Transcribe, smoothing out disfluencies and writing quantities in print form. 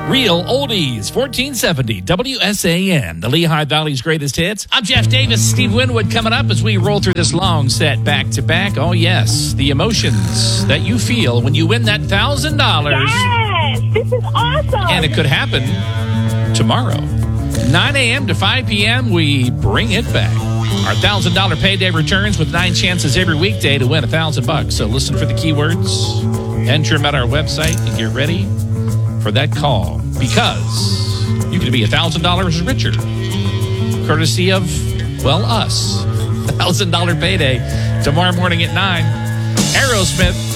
Real Oldies, 1470 WSAN, the Lehigh Valley's greatest hits. I'm Jeff Davis, Steve Winwood coming up as we roll through this long set back to back. Oh, yes, the emotions that you feel when you win that $1,000. Yes, this is awesome. And it could happen tomorrow. 9 a.m. to 5 p.m., we bring it back. Our $1,000 payday returns with 9 chances every weekday to win $1,000. So listen for the keywords, enter them at our website, and get ready for that call, because you could be $1,000 richer, courtesy of, well, us. $1,000 payday tomorrow morning at 9. Aerosmith.